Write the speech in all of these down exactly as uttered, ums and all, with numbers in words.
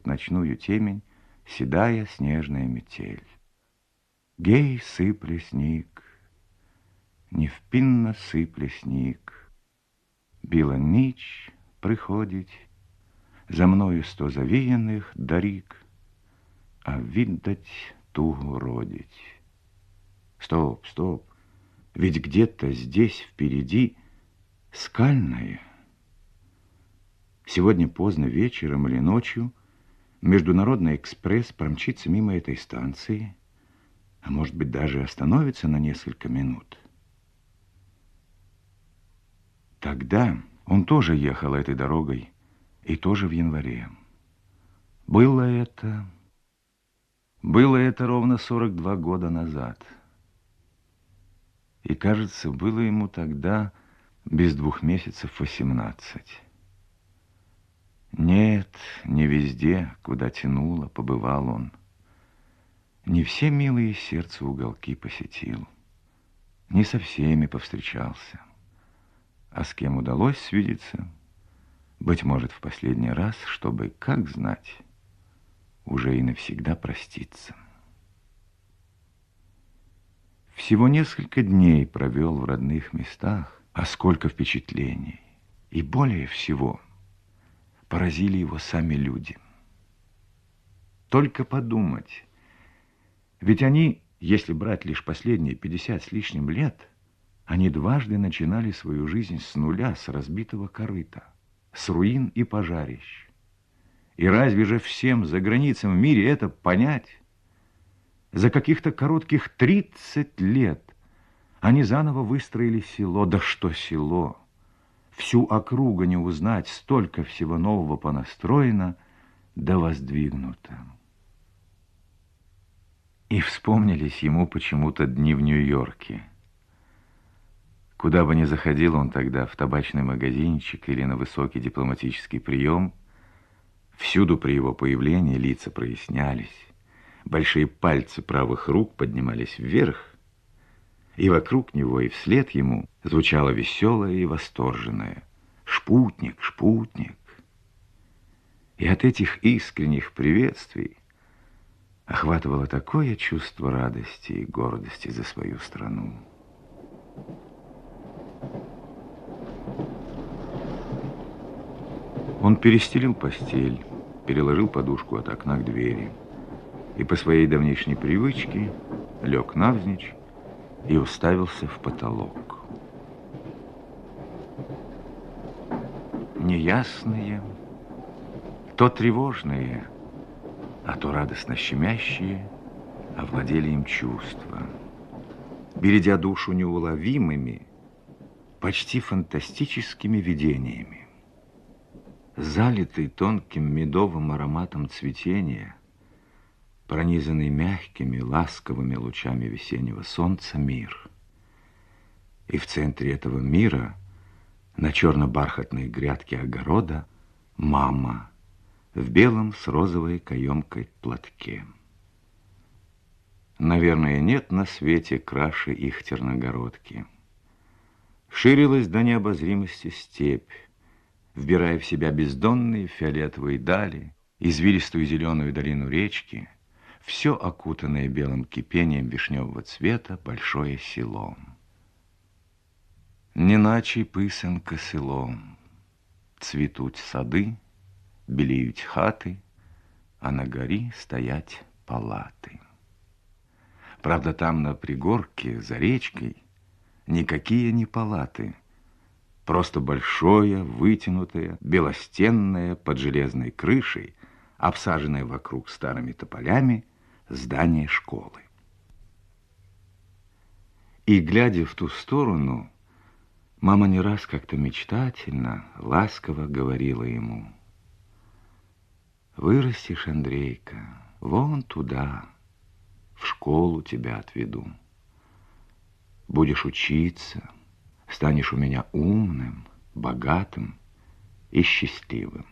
рассеивает ночную темень седая снежная метель. Гей, сыпле снег, невпинно сыпле снег, біла ніч приходить, за мною сто завіяних доріг, а видать тугу родить. Стоп, стоп, ведь где-то здесь впереди скальное. Сегодня поздно вечером или ночью международный экспресс промчится мимо этой станции, а может быть даже остановится на несколько минут. Тогда он тоже ехал этой дорогой, и тоже в январе. Было это... Было это ровно сорок два года назад. И, кажется, было ему тогда без двух месяцев восемнадцать. Нет, не везде, куда тянуло, побывал он. Не все милые сердцу уголки посетил. Не со всеми повстречался. А с кем удалось свидеться, быть может, в последний раз, чтобы, как знать, уже и навсегда проститься. Всего несколько дней провел в родных местах, а сколько впечатлений. И более всего поразили его сами люди. Только подумать, ведь они, если брать лишь последние пятьдесят с лишним лет, они дважды начинали свою жизнь с нуля, с разбитого корыта, с руин и пожарищ. И разве же всем за границами в мире это понять? За каких-то коротких тридцать лет они заново выстроили село. Да что село! Всю округу не узнать, столько всего нового понастроено да воздвигнуто. И вспомнились ему почему-то дни в Нью-Йорке. Куда бы ни заходил он тогда, в табачный магазинчик или на высокий дипломатический прием, всюду при его появлении лица прояснялись, большие пальцы правых рук поднимались вверх, и вокруг него и вслед ему звучало веселое и восторженное: «Шпутник, шпутник». И от этих искренних приветствий охватывало такое чувство радости и гордости за свою страну. Он перестелил постель, переложил подушку от окна к двери и по своей давнишней привычке лег навзничь и уставился в потолок. Неясные, то тревожные, а то радостно щемящие овладели им чувства, бередя душу неуловимыми, почти фантастическими видениями. Залитый тонким медовым ароматом цветения, пронизанный мягкими, ласковыми лучами весеннего солнца мир. И в центре этого мира, на черно-бархатной грядке огорода, мама в белом с розовой каемкой платке. Наверное, нет на свете краше их терногородки. Ширилась до необозримости степь, вбирая в себя бездонные фиолетовые дали, извилистую зеленую долину речки, все окутанное белым кипением вишневого цвета большое село. Неначе писанка селом, цветуть сады, белеють хаты, а на горі стоять палаты. Правда, там на пригорке за речкой никакие не палаты, просто большое, вытянутое, белостенное, под железной крышей, обсаженное вокруг старыми тополями, здание школы. И, глядя в ту сторону, мама не раз как-то мечтательно, ласково говорила ему: «Вырастешь, Андрейка, вон туда, в школу тебя отведу. Будешь учиться, станешь у меня умным, богатым и счастливым».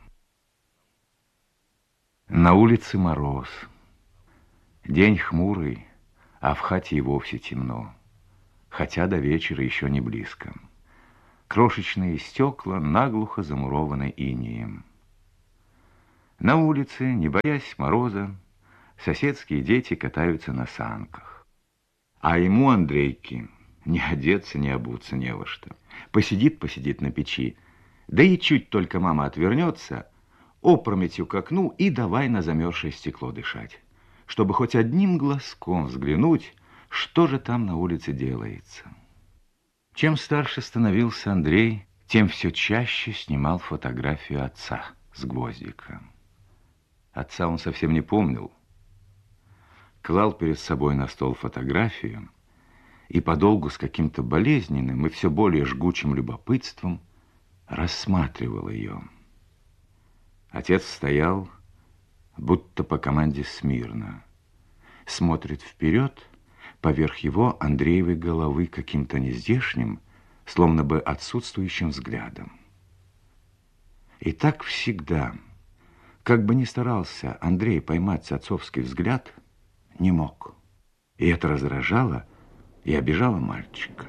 На улице мороз, день хмурый, а в хате и вовсе темно, хотя до вечера еще не близко. Крошечные стекла наглухо замурованы инеем. На улице, не боясь мороза, соседские дети катаются на санках. А ему, Андрейке, не одеться, не обуться не во что. Посидит-посидит на печи, да и чуть только мама отвернется, опрометью к окну и давай на замерзшее стекло дышать, чтобы хоть одним глазком взглянуть, что же там на улице делается. Чем старше становился Андрей, тем все чаще снимал фотографию отца с гвоздика. Отца он совсем не помнил. Клал перед собой на стол фотографию и подолгу с каким-то болезненным и все более жгучим любопытством рассматривал ее. Отец стоял, будто по команде смирно, смотрит вперед, поверх его Андреевой головы каким-то нездешним, словно бы отсутствующим взглядом. И так всегда, как бы ни старался Андрей поймать отцовский взгляд, не мог. И это раздражало и обижало мальчика.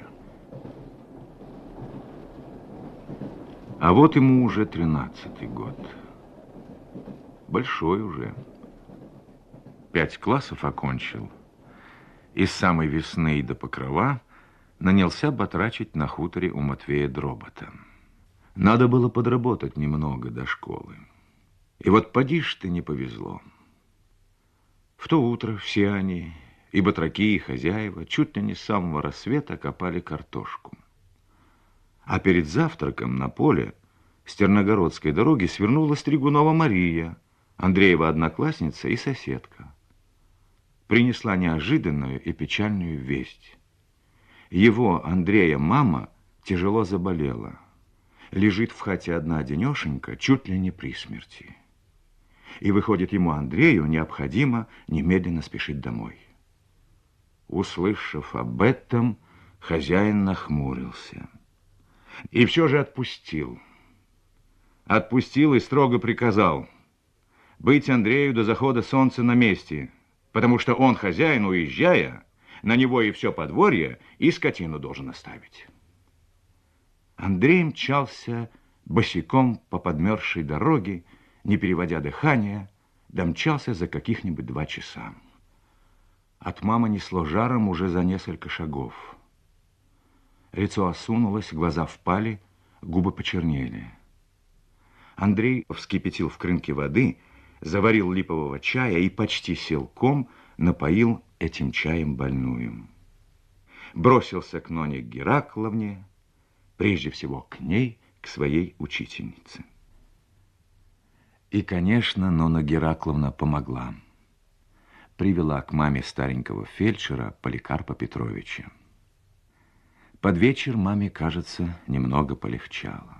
А вот ему уже тринадцатый год. Большой уже. Пять классов окончил. И с самой весны до покрова нанялся батрачить на хуторе у Матвея Дробота. Надо было подработать немного до школы. И вот поди ж ты, не повезло. В то утро все они, и батраки, и хозяева, чуть ли не с самого рассвета копали картошку. А перед завтраком на поле с Терногородской дороги свернула Стригунова Мария, Андреева одноклассница и соседка. Принесла неожиданную и печальную весть. Его, Андрея, мама тяжело заболела. Лежит в хате одна-одинешенька, чуть ли не при смерти. И выходит, ему, Андрею, необходимо немедленно спешить домой. Услышав об этом, хозяин нахмурился. И все же отпустил. Отпустил и строго приказал быть Андрею до захода солнца на месте, потому что он, хозяин, уезжая, на него и все подворье, и скотину должен оставить. Андрей мчался босиком по подмерзшей дороге, не переводя дыхания, домчался за каких-нибудь два часа. От мамы несло жаром уже за несколько шагов. Лицо осунулось, глаза впали, губы почернели. Андрей вскипятил в крынке воды, заварил липового чая и почти силком напоил этим чаем больную. Бросился к Ноне Геракловне, прежде всего к ней, к своей учительнице. И, конечно, Нона Геракловна помогла. Привела к маме старенького фельдшера Поликарпа Петровича. Под вечер маме, кажется, немного полегчало.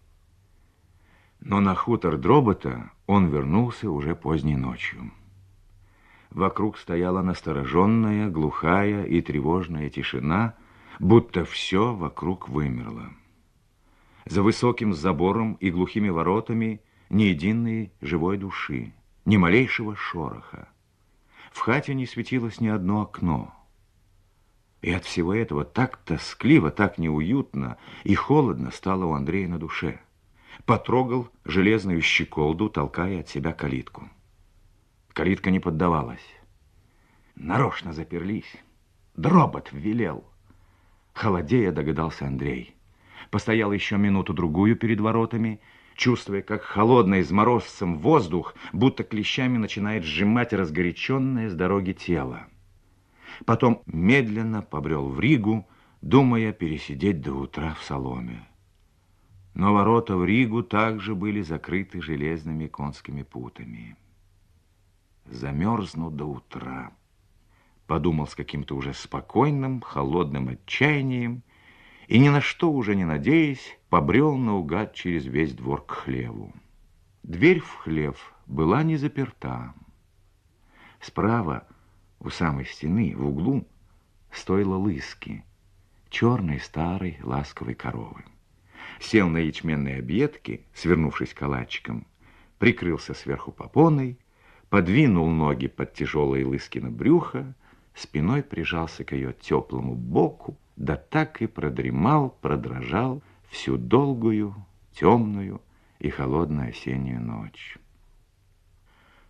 Но на хутор Дробота он вернулся уже поздней ночью. Вокруг стояла настороженная, глухая и тревожная тишина, будто все вокруг вымерло. За высоким забором и глухими воротами ни единой живой души, ни малейшего шороха. В хате не светилось ни одно окно. И от всего этого так тоскливо, так неуютно и холодно стало у Андрея на душе. Потрогал железную щеколду, толкая от себя калитку. Калитка не поддавалась. Нарочно заперлись. Дробот велел. Холодея, догадался Андрей. Постоял еще минуту-другую перед воротами, чувствуя, как холодный изморозцем воздух будто клещами начинает сжимать разгоряченное с дороги тело. Потом медленно побрел в Ригу, думая пересидеть до утра в соломе. Но ворота в Ригу также были закрыты железными конскими путами. «Замерзну до утра», — подумал с каким-то уже спокойным, холодным отчаянием, и ни на что уже не надеясь, побрел наугад через весь двор к хлеву. Дверь в хлев была не заперта. Справа, у самой стены, в углу, стойло лыски, черной старой ласковой коровы. Сел на ячменные объедки, свернувшись калачиком, прикрылся сверху попоной, подвинул ноги под тяжелые лыскино брюхо, спиной прижался к ее теплому боку, да так и продремал, продрожал всю долгую, темную и холодную осеннюю ночь.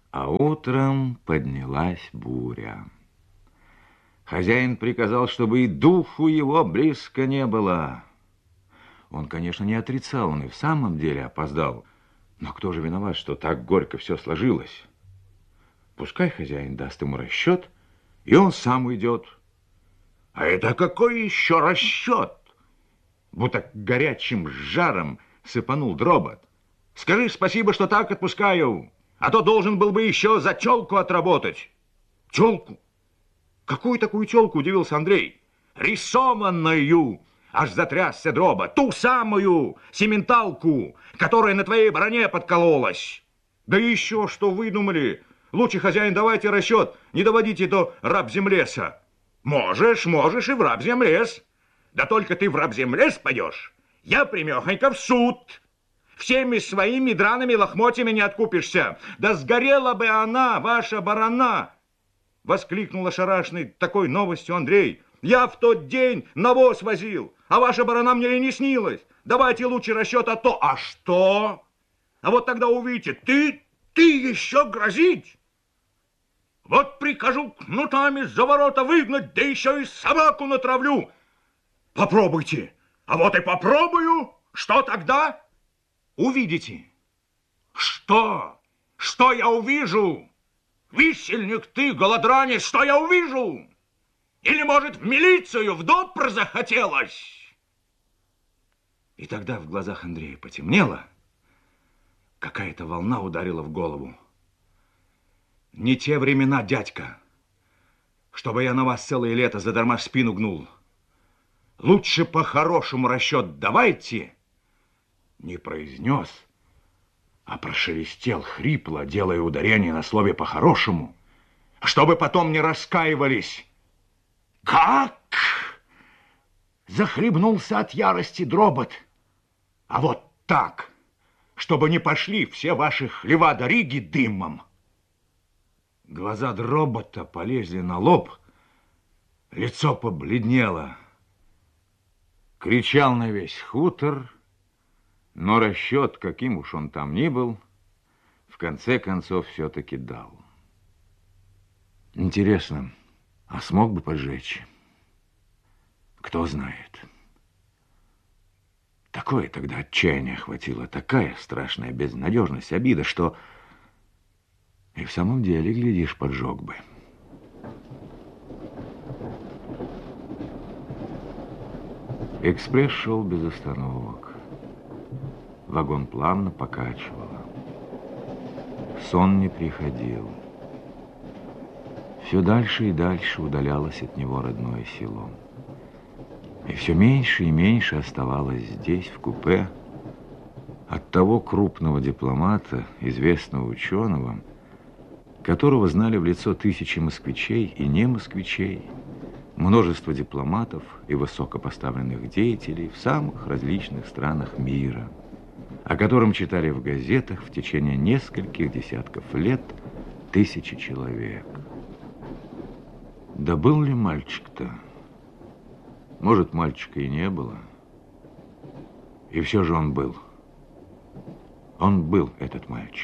А утром поднялась буря. Хозяин приказал, чтобы и духу его близко не было. Он, конечно, не отрицал, он и в самом деле опоздал. Но кто же виноват, что так горько все сложилось? Пускай хозяин даст ему расчет, и он сам уйдет. А это какой еще расчет? Будто горячим жаром сыпанул Дробот. Скажи спасибо, что так отпускаю, а то должен был бы еще за телку отработать. Телку? Какую такую телку, удивился Андрей. Рисованную! Аж затрясся Дробот. Ту самую сементалку, которая на твоей броне подкололась. Да еще что выдумали? Лучше, хозяин, давайте расчет, не доводите до рабземлеса. Можешь, можешь и в рабземлес. Да только ты в рабземлес пойдешь, я примехонько в суд. Всеми своими драными лохмотьями не откупишься. Да сгорела бы она, ваша барана! Воскликнул ошарашенный такой новостью Андрей. Я в тот день навоз возил, а ваша барана мне и не снилась. Давайте лучше расчет, а то... А что? А вот тогда увидите, ты, ты еще грозить? Вот прикажу кнутами за ворота выгнать, да еще и собаку натравлю. Попробуйте. А вот и попробую. Что тогда? Увидите. Что? Что я увижу? Висельник ты, голодранец, что я увижу? Или, может, в милицию, в допр захотелось? И тогда в глазах Андрея потемнело. Какая-то волна ударила в голову. Не те времена, дядька, чтобы я на вас целое лето задарма спину гнул. Лучше по-хорошему расчет давайте. Не произнес, а прошелестел хрипло, делая ударение на слове по-хорошему, чтобы потом не раскаивались. Как? Захлебнулся от ярости Дробот. А вот так, чтобы не пошли все ваши хлева до Риги дымом. Глаза Дробота полезли на лоб, лицо побледнело. Кричал на весь хутор, но расчет, каким уж он там ни был, в конце концов все-таки дал. Интересно, а смог бы поджечь? Кто знает. Такое тогда отчаяние охватило, такая страшная безнадежность, обида, что и в самом деле, глядишь, поджег бы. Экспресс шел без остановок. Вагон плавно покачивало. Сон не приходил. Все дальше и дальше удалялось от него родное село. И все меньше и меньше оставалось здесь, в купе, от того крупного дипломата, известного ученого, которого знали в лицо тысячи москвичей и не москвичей, множество дипломатов и высокопоставленных деятелей в самых различных странах мира, о котором читали в газетах в течение нескольких десятков лет тысячи человек. Да был ли мальчик-то? Может, мальчика и не было. И все же он был. Он был, этот мальчик.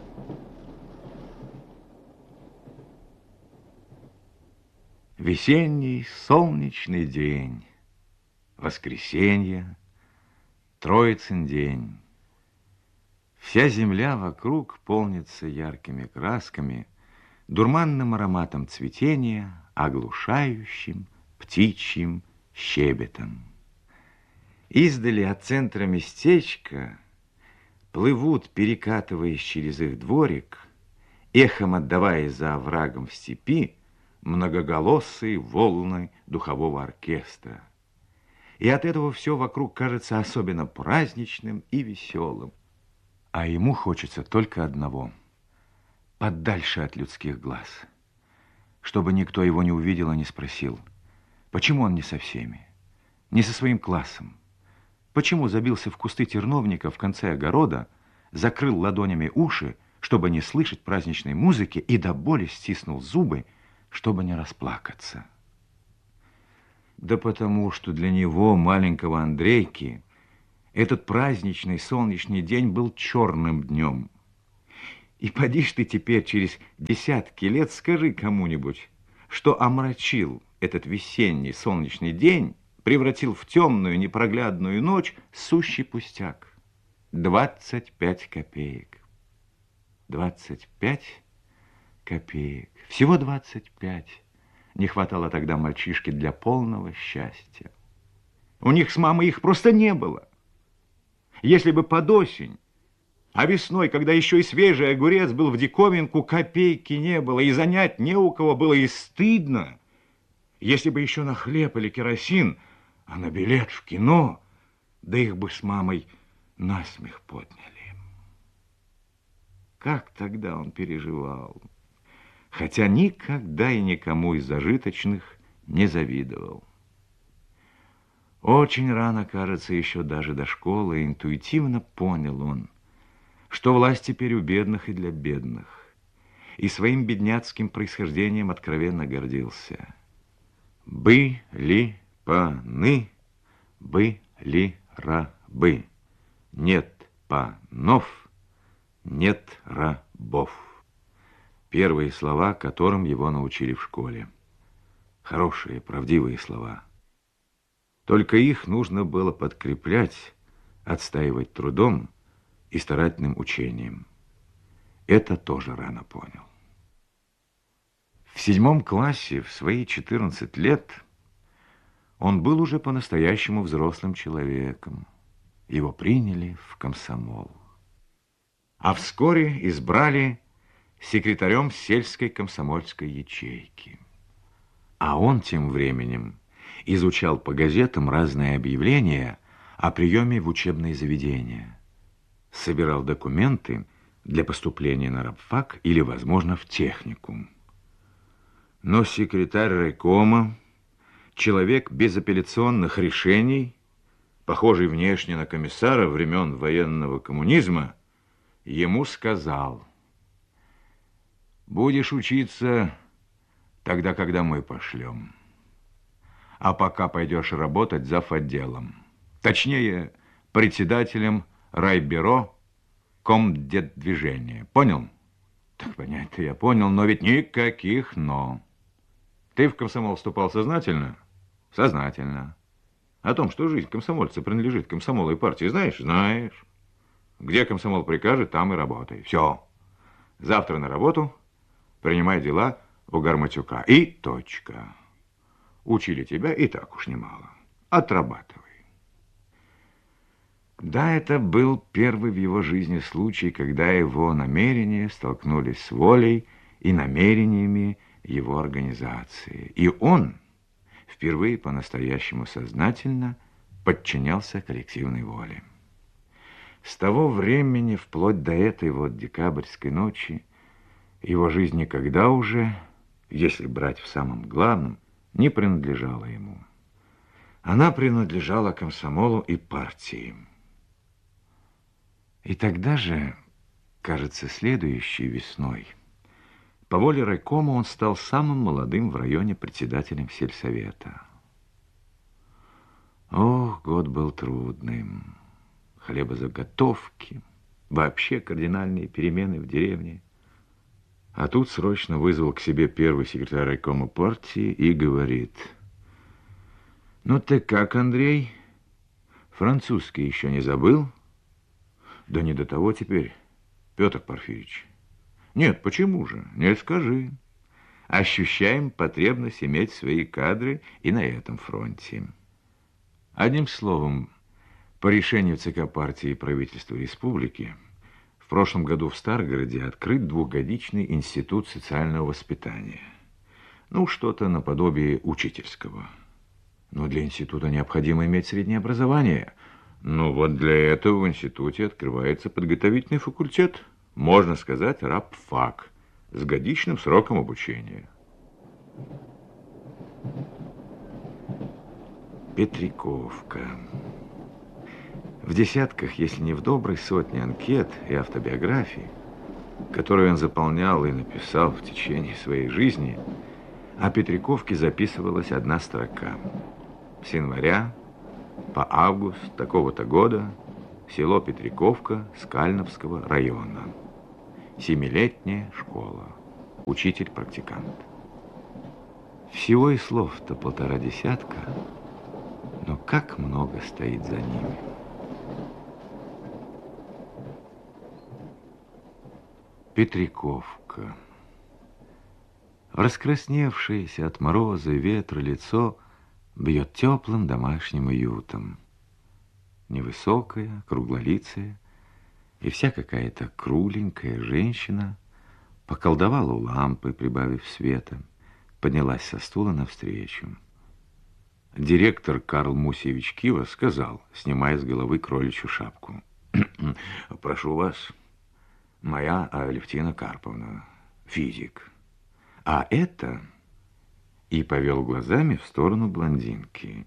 Весенний солнечный день, воскресенье, Троицын день. Вся земля вокруг полнится яркими красками, дурманным ароматом цветения, оглушающим птичьим щебетом. Издали от центра местечка плывут, перекатываясь через их дворик, эхом отдаваясь за оврагом в степи, многоголосые волны духового оркестра. И от этого все вокруг кажется особенно праздничным и веселым. А ему хочется только одного – подальше от людских глаз, чтобы никто его не увидел и не спросил, почему он не со всеми, не со своим классом, почему забился в кусты терновника в конце огорода, закрыл ладонями уши, чтобы не слышать праздничной музыки, и до боли стиснул зубы, чтобы не расплакаться. Да потому, что для него, маленького Андрейки, этот праздничный солнечный день был черным днем. И поди ж ты теперь через десятки лет скажи кому-нибудь, что омрачил этот весенний солнечный день, превратил в темную непроглядную ночь сущий пустяк. Двадцать пять копеек. Двадцать пять копеек. Всего двадцать пять. Не хватало тогда мальчишке для полного счастья. У них с мамой их просто не было. Если бы под осень, а весной, когда еще и свежий огурец был в диковинку, копейки не было, и занять не у кого было, и стыдно. Если бы еще на хлеб или керосин, а на билет в кино, да их бы с мамой насмех подняли. Как тогда он переживал, хотя никогда и никому из зажиточных не завидовал. Очень рано, кажется, еще даже до школы, интуитивно понял он, что власть теперь у бедных и для бедных, и своим бедняцким происхождением откровенно гордился. Были паны, были рабы. Нет панов, нет рабов. Первые слова, которым его научили в школе. Хорошие, правдивые слова. Только их нужно было подкреплять, отстаивать трудом и старательным учением. Это тоже рано понял. В седьмом классе, в свои четырнадцать лет, он был уже по-настоящему взрослым человеком. Его приняли в комсомол. А вскоре избрали секретарем сельской комсомольской ячейки. А он тем временем изучал по газетам разные объявления о приеме в учебные заведения. Собирал документы для поступления на рабфак или, возможно, в техникум. Но секретарь райкома, человек безапелляционных решений, похожий внешне на комиссара времен военного коммунизма, ему сказал: «Будешь учиться тогда, когда мы пошлем. А пока пойдешь работать завотделом, точнее, председателем райбюро комдетдвижения. Понял?» Так понять-то я понял, но ведь никаких «но». Ты в комсомол вступал сознательно? Сознательно. О том, что жизнь комсомольца принадлежит комсомолу и партии, знаешь? Знаешь. Где комсомол прикажет, там и работай. Все. Завтра на работу, принимай дела у Гарматюка. И точка. Учили тебя и так уж немало. Отрабатывай. Да, это был первый в его жизни случай, когда его намерения столкнулись с волей и намерениями его организации. И он впервые по-настоящему сознательно подчинялся коллективной воле. С того времени, вплоть до этой вот декабрьской ночи, его жизнь никогда уже, если брать в самом главном, не принадлежала ему. Она принадлежала комсомолу и партии. И тогда же, кажется, следующей весной, по воле райкома он стал самым молодым в районе председателем сельсовета. Ох, год был трудным. Хлебозаготовки, вообще кардинальные перемены в деревне. А тут срочно вызвал к себе первый секретарь райкома партии и говорит: «Ну ты как, Андрей, французский еще не забыл?» «Да не до того теперь, Петр Порфирьевич». «Нет, почему же? Нет, скажи. Ощущаем потребность иметь свои кадры и на этом фронте». Одним словом, по решению ЦК партии и правительства республики в прошлом году в Старгороде открыт двухгодичный институт социального воспитания. Ну, что-то наподобие учительского. Но для института необходимо иметь среднее образование. Ну, вот для этого в институте открывается подготовительный факультет, можно сказать, рабфак, с годичным сроком обучения. Петриковка. В десятках, если не в доброй сотне анкет и автобиографий, которые он заполнял и написал в течение своей жизни, о Петриковке записывалась одна строка. С января по август такого-то года село Петриковка Скальновского района. Семилетняя школа. Учитель-практикант. Всего и слов-то полтора десятка, но как много стоит за ними. Петриковка. Раскрасневшееся от мороза и ветра лицо бьет теплым домашним уютом. Невысокая, круглолицая и вся какая-то кругленькая женщина поколдовала у лампы, прибавив света, поднялась со стула навстречу. Директор Карл Мусевич Кива сказал, снимая с головы кроличью шапку: «Прошу вас, моя Алевтина Карповна, физик. А это...» И повел глазами в сторону блондинки.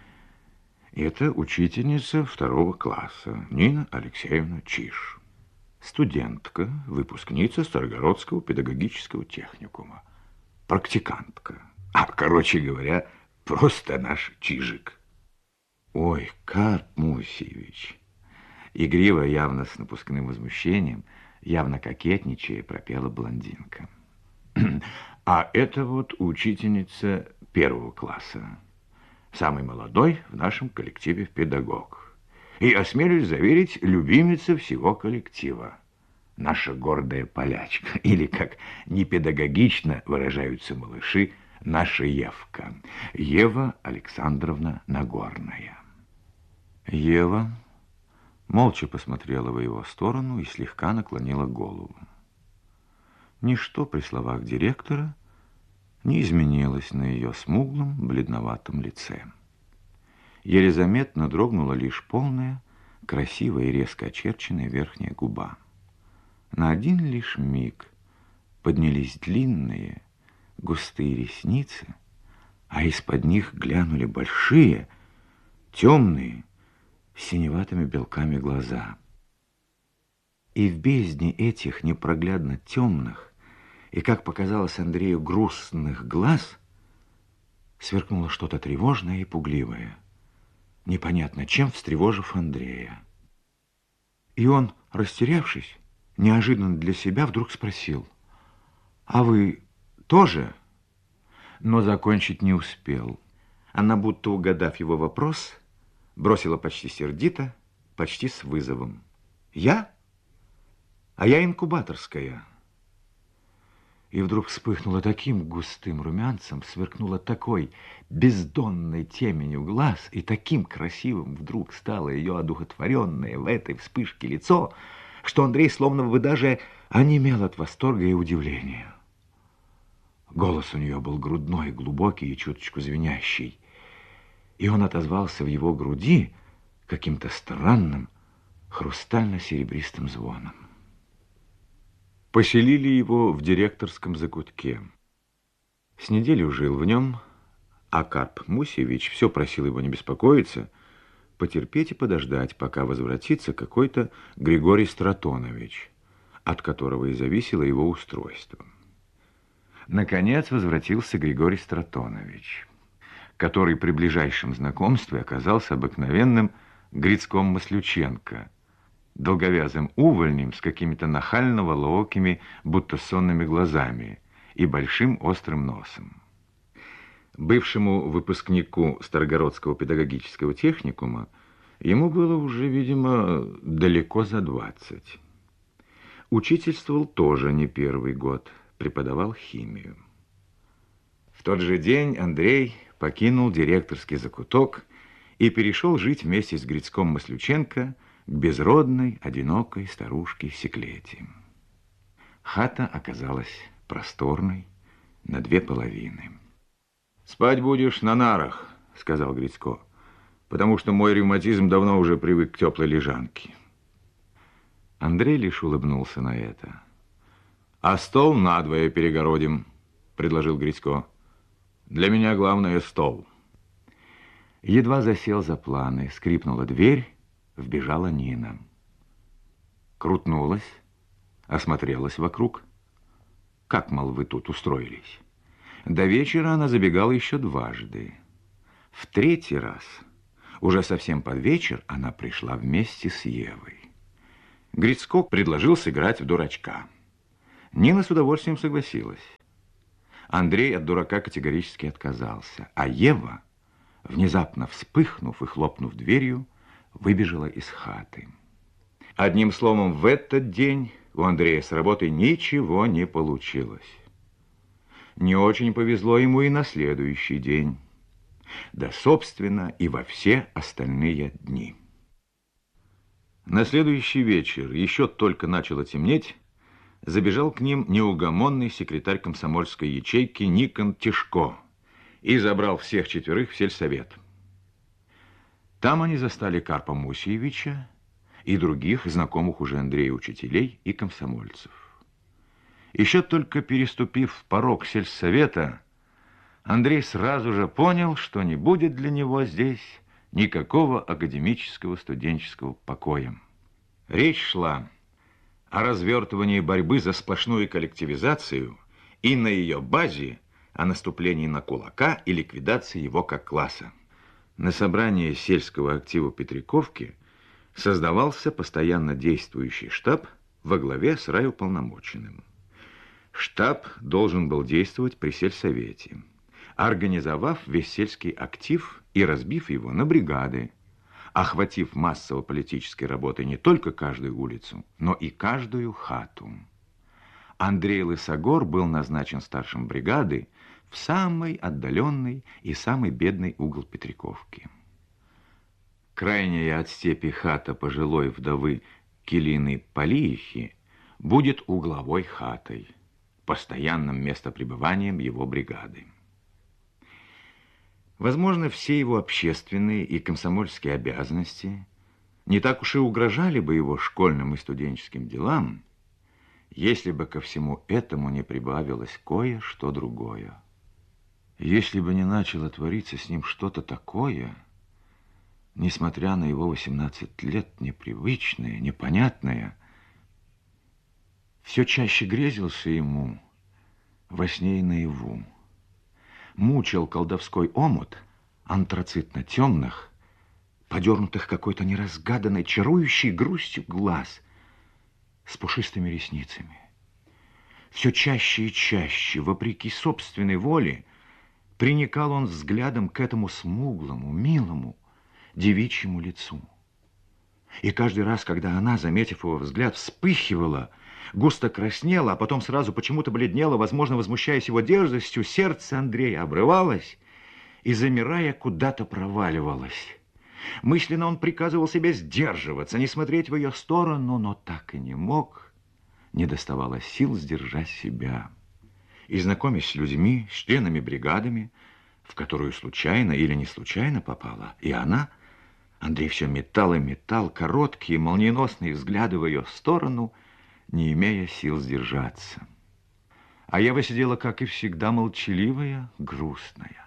«Это учительница второго класса, Нина Алексеевна Чиж. Студентка, выпускница Старогородского педагогического техникума. Практикантка. А, короче говоря, просто наш Чижик». «Ой, Карп Мусевич!» Игриво, явно с напускным возмущением, явно кокетничая, пропела блондинка. «А это вот учительница первого класса. Самый молодой в нашем коллективе педагог. И, осмелюсь заверить, любимица всего коллектива. Наша гордая полячка, или, как непедагогично выражаются малыши, наша Евка. Ева Александровна Нагорная». Ева молча посмотрела в его сторону и слегка наклонила голову. Ничто при словах директора не изменилось на ее смуглом, бледноватом лице. Еле заметно дрогнула лишь полная, красивая и резко очерченная верхняя губа. На один лишь миг поднялись длинные, густые ресницы, а из-под них глянули большие, темные, с синеватыми белками глаза. И в бездне этих непроглядно темных и, как показалось Андрею, грустных глаз сверкнуло что-то тревожное и пугливое, непонятно чем встревожив Андрея. И он, растерявшись, неожиданно для себя вдруг спросил: «А вы тоже?» Но закончить не успел. Она, будто угадав его вопрос, бросила почти сердито, почти с вызовом: «Я? А я инкубаторская». И вдруг вспыхнула таким густым румянцем, сверкнула такой бездонной теменью глаз, и таким красивым вдруг стало ее одухотворенное в этой вспышке лицо, что Андрей словно бы даже онемел от восторга и удивления. Голос у нее был грудной, глубокий и чуточку звенящий, и он отозвался в его груди каким-то странным хрустально-серебристым звоном. Поселили его в директорском закутке. С неделю жил в нем, а Карп Мусевич все просил его не беспокоиться, потерпеть и подождать, пока возвратится какой-то Григорий Стратонович, от которого и зависело его устройство. Наконец возвратился Григорий Стратонович, который при ближайшем знакомстве оказался обыкновенным Грицком Маслюченко, долговязым увольнем с какими-то нахально-волоокими, будто сонными глазами и большим острым носом. Бывшему выпускнику Старогородского педагогического техникума ему было уже, видимо, далеко за двадцать. Учительствовал тоже не первый год, преподавал химию. В тот же день Андрей покинул директорский закуток и перешел жить вместе с Грицком Маслюченко к безродной, одинокой старушке Секлете. Хата оказалась просторной, на две половины. «Спать будешь на нарах», — сказал Грицко, «потому что мой ревматизм давно уже привык к теплой лежанке». Андрей лишь улыбнулся на это. «А стол надвое перегородим», — предложил Грицко. «Для меня главное — стол». Едва засел за планы, скрипнула дверь, вбежала Нина. Крутнулась, осмотрелась вокруг. Как, мол, вы тут устроились? До вечера она забегала еще дважды. В третий раз, уже совсем под вечер, она пришла вместе с Евой. Грицко предложил сыграть в дурачка. Нина с удовольствием согласилась. Андрей от дурака категорически отказался, а Ева, внезапно вспыхнув и хлопнув дверью, выбежала из хаты. Одним словом, в этот день у Андрея с работой ничего не получилось. Не очень повезло ему и на следующий день, да, собственно, и во все остальные дни. На следующий вечер, еще только начало темнеть, забежал к ним неугомонный секретарь комсомольской ячейки Никон Тишко и забрал всех четверых в сельсовет. Там они застали Карпа Мусиевича и других знакомых уже Андрея учителей и комсомольцев. Еще только переступив порог сельсовета, Андрей сразу же понял, что не будет для него здесь никакого академического студенческого покоя. Речь шла о развертывании борьбы за сплошную коллективизацию и на ее базе о наступлении на кулака и ликвидации его как класса. На собрании сельского актива Петриковки создавался постоянно действующий штаб во главе с райуполномоченным. Штаб должен был действовать при сельсовете, организовав весь сельский актив и разбив его на бригады, охватив массово-политической работой не только каждую улицу, но и каждую хату. Андрей Лысогор был назначен старшим бригады в самый отдаленный и самый бедный угол Петриковки. Крайняя от степи хата пожилой вдовы Келины Полиихи будет угловой хатой, постоянным местопребыванием его бригады. Возможно, все его общественные и комсомольские обязанности не так уж и угрожали бы его школьным и студенческим делам, если бы ко всему этому не прибавилось кое-что другое. Если бы не начало твориться с ним что-то такое, несмотря на его восемнадцать лет, непривычное, непонятное, все чаще грезился ему во сне и наяву. Мучил колдовской омут антрацитно-темных, подернутых какой-то неразгаданной, чарующей грустью глаз с пушистыми ресницами. Все чаще и чаще, вопреки собственной воле, приникал он взглядом к этому смуглому, милому, девичьему лицу. И каждый раз, когда она, заметив его взгляд, вспыхивала, густо краснела, а потом сразу почему-то бледнела, возможно, возмущаясь его дерзостью, сердце Андрея обрывалось и, замирая, куда-то проваливалось. Мысленно он приказывал себе сдерживаться, не смотреть в ее сторону, но так и не мог, не доставало сил сдержать себя. И, знакомясь с людьми, с членами бригадами, в которую случайно или не случайно попала и она, Андрей все метал и метал короткие, молниеносные взгляды в ее сторону, не имея сил сдержаться. А Ева сидела, как и всегда, молчаливая, грустная.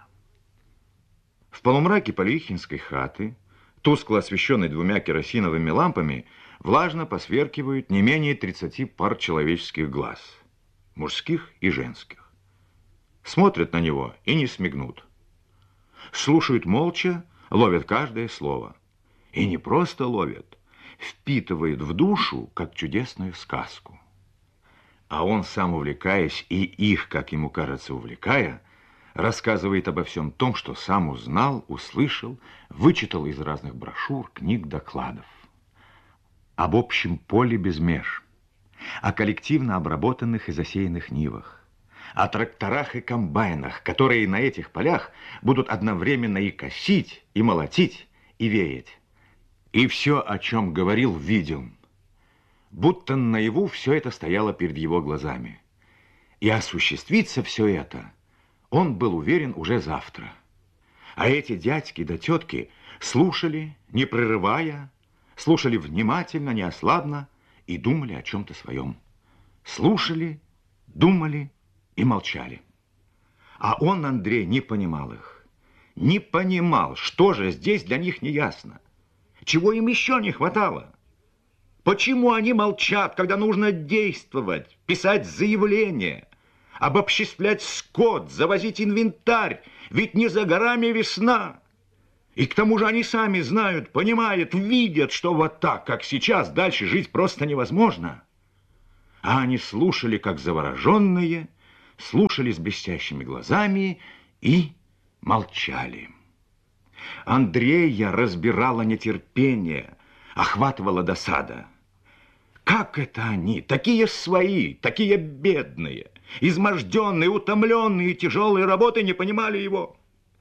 В полумраке Полихинской хаты, тускло освещенной двумя керосиновыми лампами, влажно посверкивают не менее тридцати пар человеческих глаз, мужских и женских. Смотрят на него и не смигнут. Слушают молча, ловят каждое слово. И не просто ловят, впитывают в душу, как чудесную сказку. А он, сам увлекаясь, и их, как ему кажется, увлекая, рассказывает обо всем том, что сам узнал, услышал, вычитал из разных брошюр, книг, докладов. Об общем поле без меж, о коллективно обработанных и засеянных нивах, о тракторах и комбайнах, которые на этих полях будут одновременно и косить, и молотить, и веять. И все, о чем говорил, видел. Будто наяву все это стояло перед его глазами. И осуществится все это, он был уверен, уже завтра. А эти дядьки да тетки слушали, не прерывая, слушали внимательно, неослабно и думали о чем-то своем. Слушали, думали и молчали. А он, Андрей, не понимал их. Не понимал, что же здесь для них неясно. Чего им еще не хватало? Почему они молчат, когда нужно действовать, писать заявления, обобществлять скот, завозить инвентарь? Ведь не за горами весна. И к тому же они сами знают, понимают, видят, что вот так, как сейчас, дальше жить просто невозможно. А они слушали, как завороженные, слушали с блестящими глазами и молчали. Андрея разбирало нетерпение, охватывала досада. Как это они, такие свои, такие бедные, изможденные, утомленные тяжелой работой, не понимали его?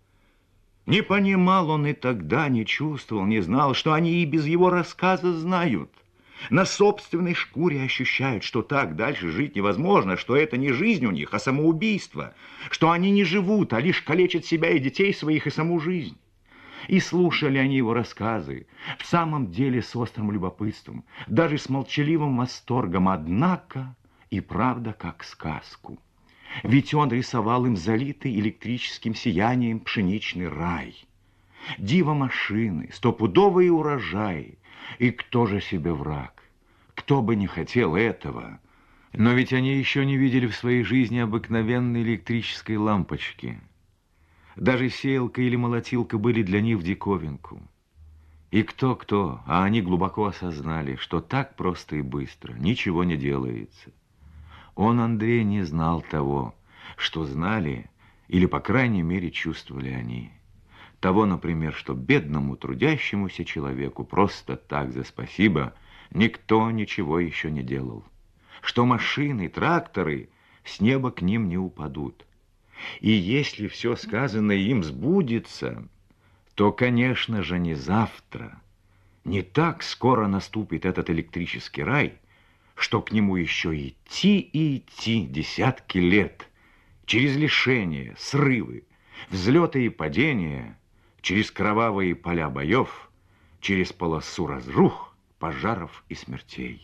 Не понимал он и тогда, не чувствовал, не знал, что они и без его рассказа знают. На собственной шкуре ощущают, что так дальше жить невозможно, что это не жизнь у них, а самоубийство, что они не живут, а лишь калечат себя и детей своих, и саму жизнь. И слушали они его рассказы, в самом деле с острым любопытством, даже с молчаливым восторгом, однако и правда как сказку. Ведь он рисовал им залитый электрическим сиянием пшеничный рай, диво машины, стопудовые урожаи. И кто же себе враг? Кто бы не хотел этого? Но ведь они еще не видели в своей жизни обыкновенной электрической лампочки. Даже сеялка или молотилка были для них в диковинку. И кто-кто, а они глубоко осознали, что так просто и быстро ничего не делается. Он, Андрей, не знал того, что знали, или, по крайней мере, чувствовали они. Того, например, что бедному трудящемуся человеку просто так за спасибо никто ничего еще не делал. Что машины, тракторы с неба к ним не упадут. И если все сказанное им сбудется, то, конечно же, не завтра, не так скоро наступит этот электрический рай, что к нему еще идти и идти десятки лет, через лишения, срывы, взлеты и падения, через кровавые поля боев, через полосу разрух, пожаров и смертей.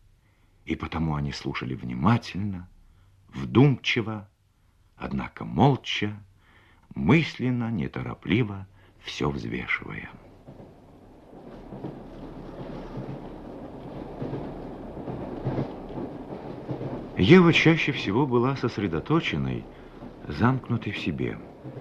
И потому они слушали внимательно, вдумчиво, однако молча, мысленно, неторопливо, все взвешивая. Ева чаще всего была сосредоточенной, замкнутой в себе.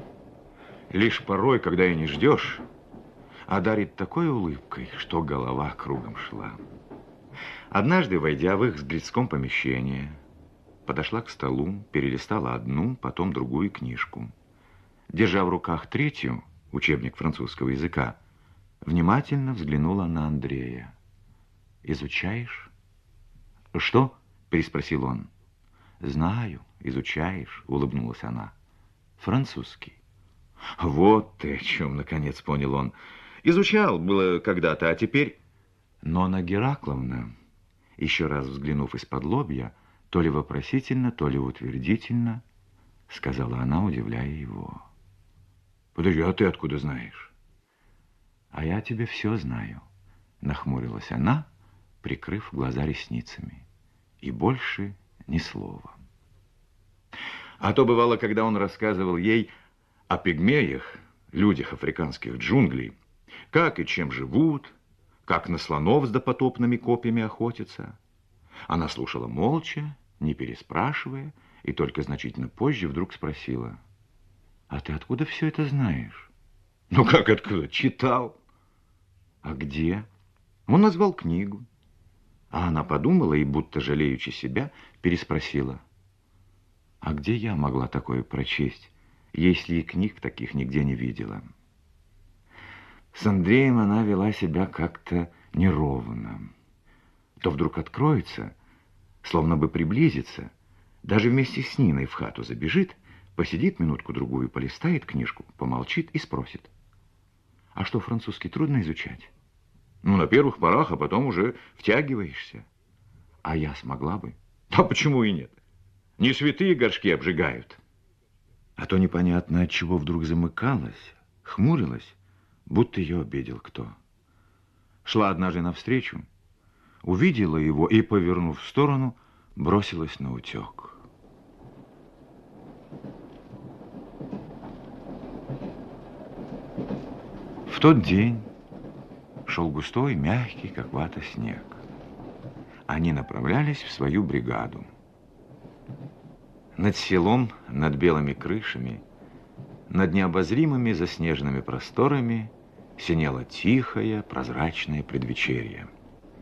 Лишь порой, когда и не ждешь, одарит такой улыбкой, что голова кругом шла. Однажды, войдя в их с Грицком помещение, подошла к столу, перелистала одну, потом другую книжку. Держа в руках третью, учебник французского языка, внимательно взглянула на Андрея. «Изучаешь?» «Что?» — переспросил он. «Знаю, изучаешь», — улыбнулась она. «Французский». «Вот ты о чем, наконец, понял он. Изучал было когда-то, а теперь...» Но Нона Геракловна, еще раз взглянув из-под лобья, то ли вопросительно, то ли утвердительно, сказала она, удивляя его. «Подожди, а ты откуда знаешь?» «А я тебе все знаю», — нахмурилась она, прикрыв глаза ресницами. И больше ни слова. А то бывало, когда он рассказывал ей о пигмеях, людях африканских джунглей, как и чем живут, как на слонов с допотопными копьями охотятся. Она слушала молча, не переспрашивая, и только значительно позже вдруг спросила: «А ты откуда все это знаешь?» «Ну как откуда? Читал». «А где?» Он назвал книгу. А она подумала и, будто жалеючи себя, переспросила: «А где я могла такое прочесть, если и книг таких нигде не видела?» С Андреем она вела себя как-то неровно. То вдруг откроется, словно бы приблизится, даже вместе с Ниной в хату забежит, посидит минутку-другую, полистает книжку, помолчит и спросит: «А что, французский трудно изучать?» «Ну, на первых порах, а потом уже втягиваешься». «А я смогла бы?» «Да почему и нет? Не святые горшки обжигают». А то непонятно, от чего вдруг замыкалась, хмурилась, будто ее обидел кто. Шла однажды навстречу, увидела его и, повернув в сторону, бросилась наутек. В тот день шел густой, мягкий, как вата, снег. Они направлялись в свою бригаду. Над селом, над белыми крышами, над необозримыми заснеженными просторами синело тихое, прозрачное предвечерье.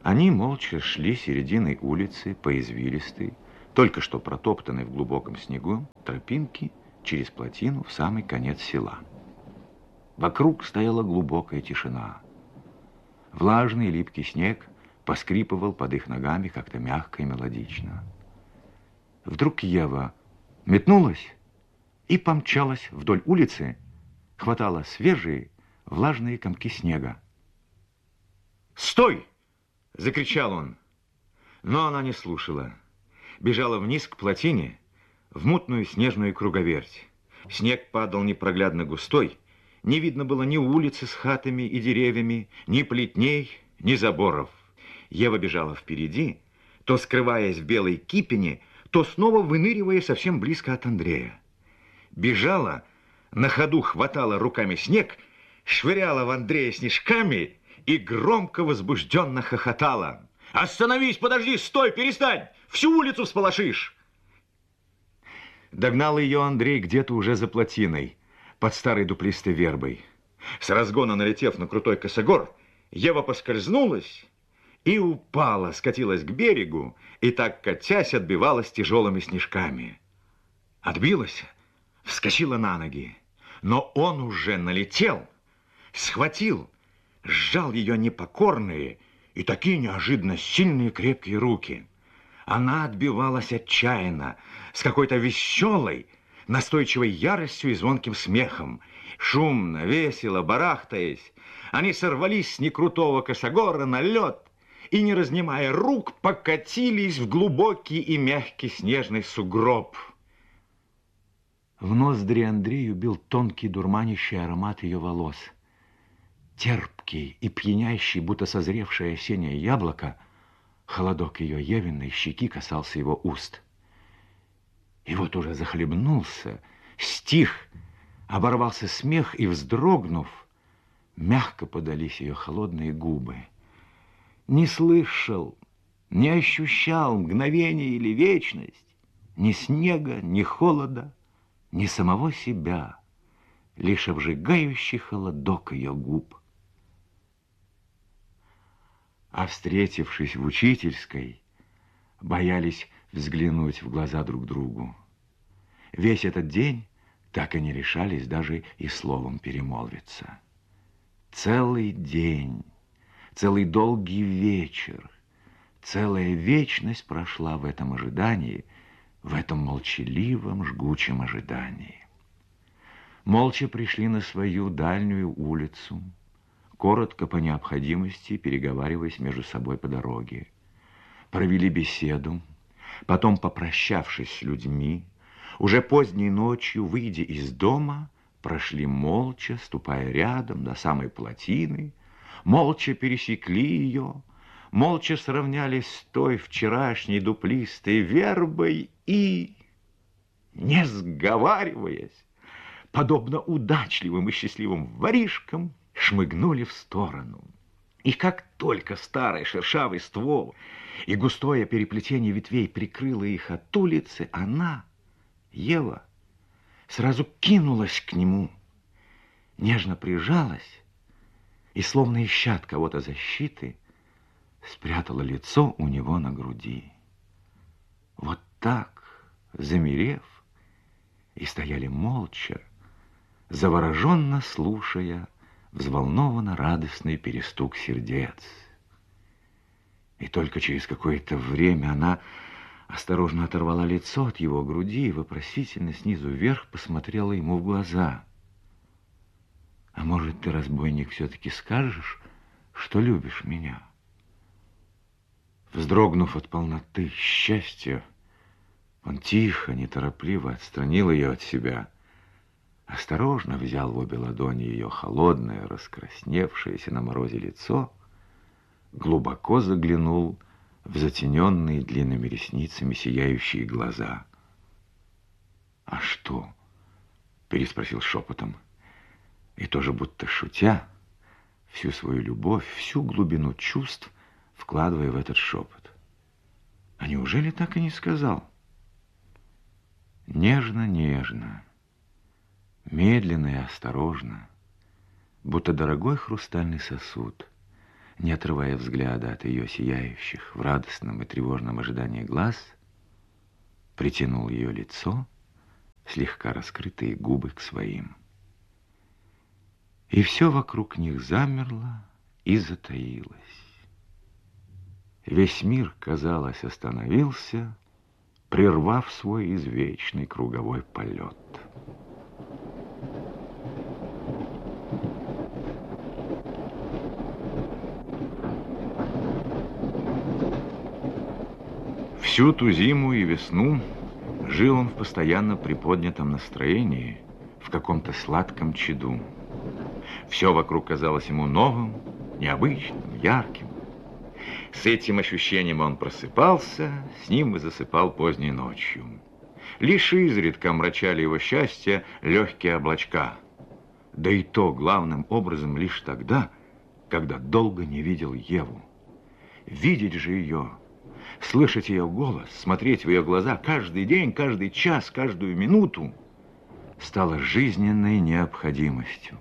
Они молча шли серединой улицы по извилистой, только что протоптанной в глубоком снегу тропинке через плотину в самый конец села. Вокруг стояла глубокая тишина. Влажный липкий снег поскрипывал под их ногами как-то мягко и мелодично. Вдруг Ева метнулась и помчалась вдоль улицы, хватала свежие влажные комки снега. «Стой!» — закричал он. Но она не слушала. Бежала вниз к плотине, в мутную снежную круговерть. Снег падал непроглядно густой, не видно было ни улицы с хатами и деревьями, ни плетней, ни заборов. Ева бежала впереди, то скрываясь в белой кипени, то снова выныривая совсем близко от Андрея. Бежала, на ходу хватала руками снег, швыряла в Андрея снежками и громко возбужденно хохотала. «Остановись, подожди, стой, перестань! Всю улицу всполошишь!» Догнал ее Андрей где-то уже за плотиной, под старой дуплистой вербой. С разгона налетев на крутой косогор, Ева поскользнулась и упала, скатилась к берегу, и так, катясь, отбивалась тяжелыми снежками. Отбилась, вскочила на ноги, но он уже налетел, схватил, сжал ее непокорные и такие неожиданно сильные крепкие руки. Она отбивалась отчаянно, с какой-то веселой, настойчивой яростью и звонким смехом. Шумно, весело, барахтаясь, они сорвались с некрутого косогора на лед и, не разнимая рук, покатились в глубокий и мягкий снежный сугроб. В ноздри Андрею бил тонкий дурманящий аромат ее волос. Терпкий и пьянящий, будто созревшее осеннее яблоко, холодок ее Евиной щеки касался его уст. И вот уже захлебнулся, стих, оборвался смех, и, вздрогнув, мягко подались ее холодные губы. Не слышал, не ощущал мгновение или вечность, ни снега, ни холода, ни самого себя, лишь обжигающий холодок ее губ. А встретившись в учительской, боялись взглянуть в глаза друг другу. Весь этот день так и не решались даже и словом перемолвиться. Целый день, целый долгий вечер, целая вечность прошла в этом ожидании, в этом молчаливом, жгучем ожидании. Молча пришли на свою дальнюю улицу, коротко по необходимости переговариваясь между собой по дороге. Провели беседу, потом, попрощавшись с людьми, уже поздней ночью, выйдя из дома, прошли молча, ступая рядом до самой плотины, молча пересекли ее, молча сравнялись с той вчерашней дуплистой вербой и, не сговариваясь, подобно удачливым и счастливым воришкам, шмыгнули в сторону. И как только старый шершавый ствол и густое переплетение ветвей прикрыло их от улицы, она, Ева, сразу кинулась к нему, нежно прижалась и, словно ища от кого-то защиты, спрятала лицо у него на груди. Вот так, замерев, и стояли молча, завороженно слушая взволнованно радостный перестук сердец. И только через какое-то время она осторожно оторвала лицо от его груди и вопросительно снизу вверх посмотрела ему в глаза. «А может, ты, разбойник, все-таки скажешь, что любишь меня?» Вздрогнув от полноты счастья, он тихо, неторопливо отстранил ее от себя, осторожно взял в обе ладони ее холодное, раскрасневшееся на морозе лицо, глубоко заглянул в затененные длинными ресницами сияющие глаза. «А что?» — переспросил шепотом, и тоже будто шутя, всю свою любовь, всю глубину чувств вкладывая в этот шепот. «А неужели так и не сказал?» Нежно-нежно, медленно и осторожно, будто дорогой хрустальный сосуд, не отрывая взгляда от ее сияющих в радостном и тревожном ожидании глаз, притянул ее лицо, слегка раскрытые губы к своим. И все вокруг них замерло и затаилось. Весь мир, казалось, остановился, прервав свой извечный круговой полет. Всю ту зиму и весну жил он в постоянно приподнятом настроении, в каком-то сладком чаду. Все вокруг казалось ему новым, необычным, ярким. С этим ощущением он просыпался, с ним и засыпал поздней ночью. Лишь изредка омрачали его счастье легкие облачка. Да и то главным образом лишь тогда, когда долго не видел Еву. Видеть же ее, слышать ее голос, смотреть в ее глаза каждый день, каждый час, каждую минуту стало жизненной необходимостью.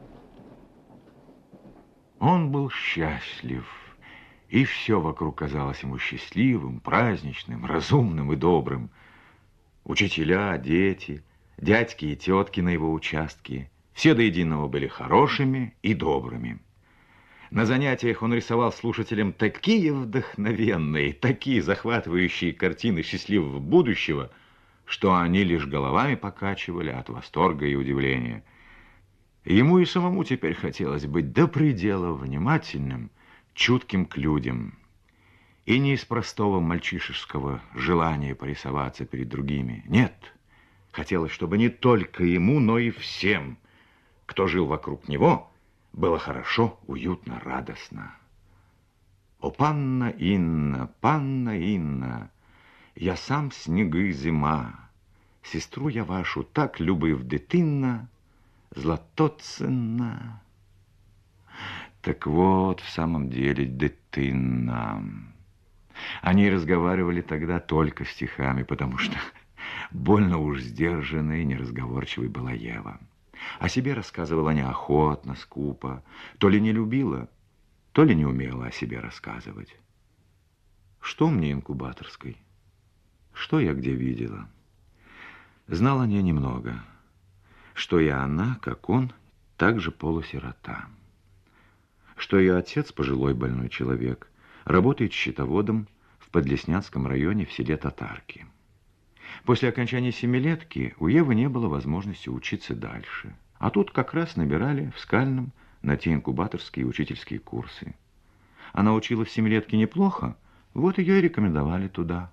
Он был счастлив, и все вокруг казалось ему счастливым, праздничным, разумным и добрым. Учителя, дети, дядьки и тетки на его участке все до единого были хорошими и добрыми. На занятиях он рисовал слушателям такие вдохновенные, такие захватывающие картины счастливого будущего, что они лишь головами покачивали от восторга и удивления. Ему и самому теперь хотелось быть до предела внимательным, чутким к людям. И не из простого мальчишеского желания порисоваться перед другими. Нет, хотелось, чтобы не только ему, но и всем, кто жил вокруг него, было хорошо, уютно, радостно. О, панна Инна, панна Инна, я сам снеги зима, сестру я вашу так любив дитинна, златоценна. Так вот, в самом деле, дитинна. Они разговаривали тогда только стихами, потому что больно уж сдержанной и неразговорчивой была Ева. О себе рассказывала неохотно, скупо. То ли не любила, то ли не умела о себе рассказывать. Что мне инкубаторской? Что я где видела? Знала о ней немного. Что и она, как он, также полусирота. Что ее отец, пожилой больной человек, работает счетоводом в Подлеснянском районе в селе Татарки. После окончания семилетки у Евы не было возможности учиться дальше. А тут как раз набирали в Скальном на те инкубаторские и учительские курсы. Она училась в семилетке неплохо, вот ее и рекомендовали туда.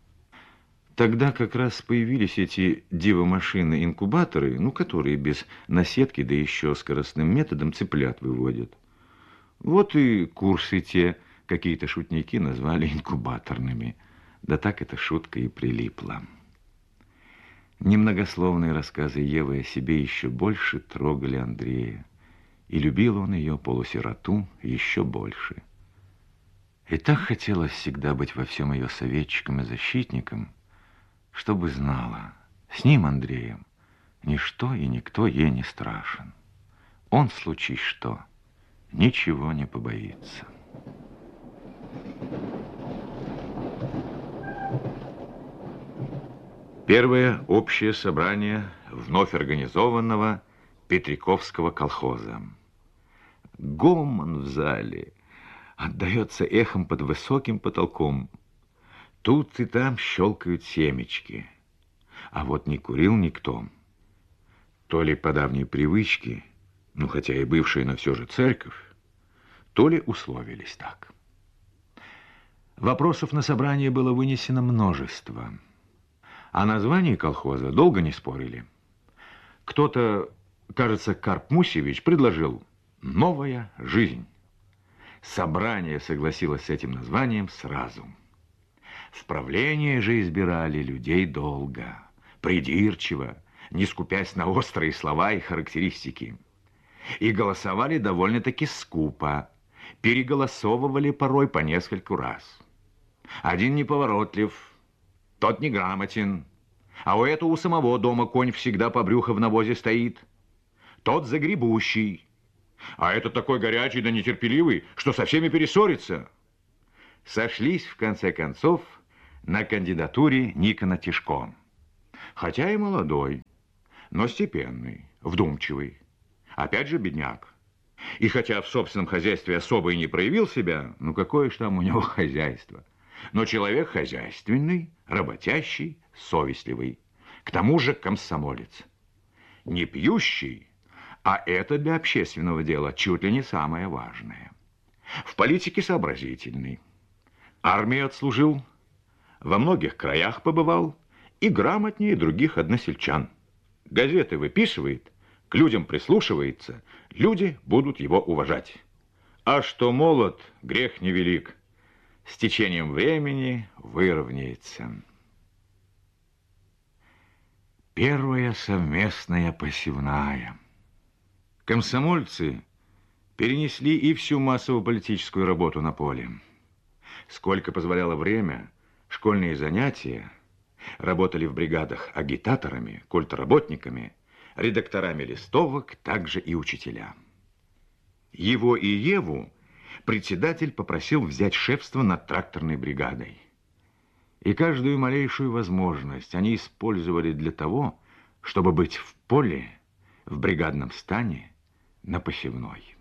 Тогда как раз появились эти диво-машины-инкубаторы, ну, которые без наседки, да еще скоростным методом цыплят выводят. Вот и курсы те какие-то шутники назвали инкубаторными. Да так эта шутка и прилипла. Немногословные рассказы Евы о себе еще больше трогали Андрея. И любил он ее, полусироту, еще больше. И так хотелось всегда быть во всем ее советчиком и защитником, чтобы знала, с ним, Андреем, ничто и никто ей не страшен. Он, случись что, ничего не побоится. Первое общее собрание вновь организованного Петряковского колхоза. Гомон в зале отдается эхом под высоким потолком. Тут и там щелкают семечки. А вот не курил никто. То ли по давней привычке, ну хотя и бывшая, но все же церковь, то ли условились так. Вопросов на собрание было вынесено множество. О названии колхоза долго не спорили. Кто-то, кажется, Карп Мусевич, предложил «Новая жизнь». Собрание согласилось с этим названием сразу. В правление же избирали людей долго, придирчиво, не скупясь на острые слова и характеристики. И голосовали довольно-таки скупо, переголосовывали порой по нескольку раз. Один неповоротлив, тот неграмотен, а у этого у самого дома конь всегда по брюхо в навозе стоит. Тот загребущий, А это такой горячий да нетерпеливый, что со всеми перессорится. Сошлись, в конце концов, на кандидатуре Никона Тишко. Хотя и молодой, но степенный, вдумчивый. Опять же бедняк. И хотя в собственном хозяйстве особо и не проявил себя, ну какое ж там у него хозяйство. Но человек хозяйственный, работящий, совестливый. К тому же комсомолец. Не пьющий, а это для общественного дела чуть ли не самое важное. В политике сообразительный. Армию отслужил, во многих краях побывал и грамотнее других односельчан. Газеты выписывает, к людям прислушивается, люди будут его уважать. А что молод, грех невелик. С течением времени выровняется. Первая совместная посевная. Комсомольцы перенесли и всю массово-политическую работу на поле. Сколько позволяло время, школьные занятия, работали в бригадах агитаторами, культработниками, редакторами листовок, также и учителя. Его и Еву председатель попросил взять шефство над тракторной бригадой. И каждую малейшую возможность они использовали для того, чтобы быть в поле, в бригадном стане, на посевной.